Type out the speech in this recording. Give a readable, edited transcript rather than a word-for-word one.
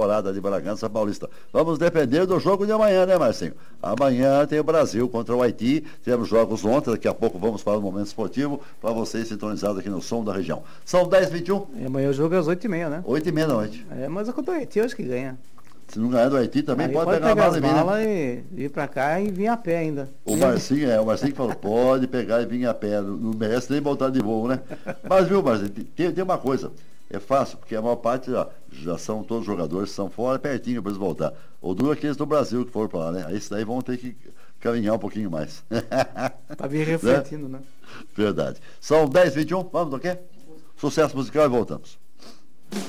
temporada de Bragança Paulista. Vamos depender do jogo de amanhã, né, Marcinho? Amanhã tem o Brasil contra o Haiti. Tivemos jogos ontem, daqui a pouco vamos para o momento esportivo, para vocês sintonizados aqui no som da região. São 10h21. E amanhã o jogo é às 8h30, né? 8h30 da noite. Mas é contra o Haiti, eu acho que ganha. Se não ganhar do Haiti, também Aí pode pegar as a bala malas e vir pra cá e vir a pé ainda. O Marcinho que falou, pode pegar e vir a pé, não merece nem voltar de voo, né? Mas, viu, Marcinho, tem uma coisa, é fácil, porque a maior parte já são todos jogadores, são fora, pertinho para eles voltar. O duro é aqueles do Brasil que foram para lá, né? Aí esses daí vão ter que caminhar um pouquinho mais. Pra vir refletindo, né? Verdade. São 10h21, vamos do quê? Sucesso musical e voltamos.